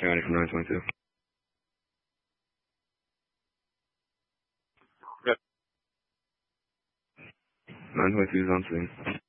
County from 922. Yep. 922 is on scene.